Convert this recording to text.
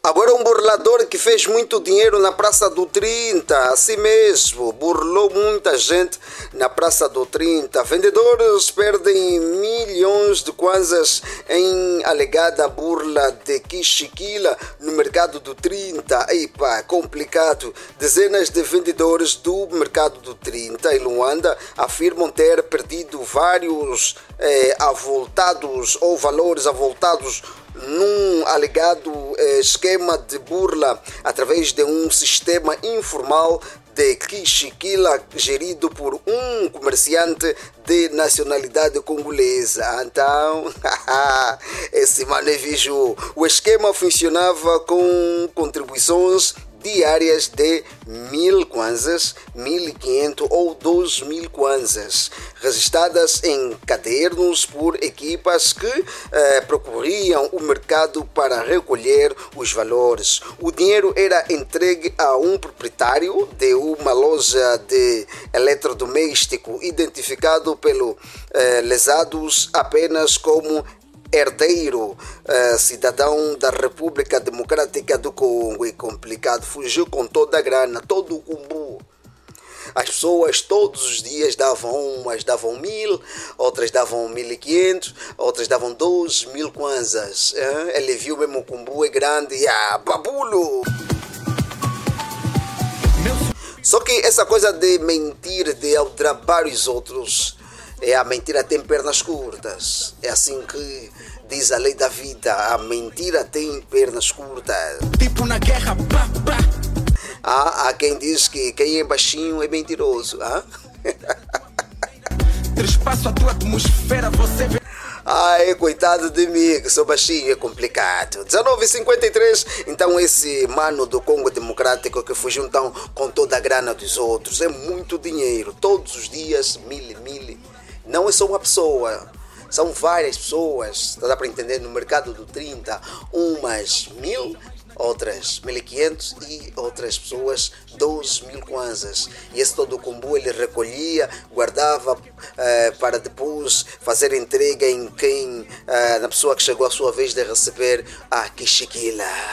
Agora um burlador que fez muito dinheiro na Praça do 30, assim mesmo, burlou muita gente na Praça do 30. Vendedores perdem milhões de kwanzas em alegada burla de Kishikila no mercado do 30. Epa, complicado. Dezenas de vendedores do mercado do 30 em Luanda afirmam ter perdido vários avultados ou valores avultados num alegado esquema de burla através de um sistema informal de Kishikila gerido por um comerciante de nacionalidade congolesa. Então, esse mano é vijo. O esquema funcionava com contribuições diárias de 1.000 kwanzas, 1.500 ou 2.000 kwanzas, registradas em cadernos por equipas que percorriam o mercado para recolher os valores. O dinheiro era entregue a um proprietário de uma loja de eletrodoméstico, identificado pelo lesados apenas como herdeiro, cidadão da República Democrática do Congo. E complicado, fugiu com toda a grana, todo o cumbu. As pessoas todos os dias davam, umas davam 1.000, outras davam 1.500, outras davam 2.000 kwanzas. Ele viu mesmo o cumbu é grande, babulo! Só que essa coisa de mentir, de aldrabar os outros, a mentira tem pernas curtas. É assim que diz a lei da vida. A mentira tem pernas curtas. Tipo na guerra, pá, pá. Há quem diz que quem é baixinho é mentiroso. Trespasso a tua atmosfera, você vê. Ai, coitado de mim, que sou baixinho, é complicado. 19h53, então esse mano do Congo Democrático que fugiu então com toda a grana dos outros. É muito dinheiro, todos os dias, 1.000. Não é só uma pessoa, são várias pessoas. Dá para entender, no mercado do 30, umas 1.000, outras 1.500 e outras pessoas 2.000 kwanzas. E esse todo o combo ele recolhia, guardava para depois fazer entrega em quem, na pessoa que chegou a sua vez de receber a Kishikila.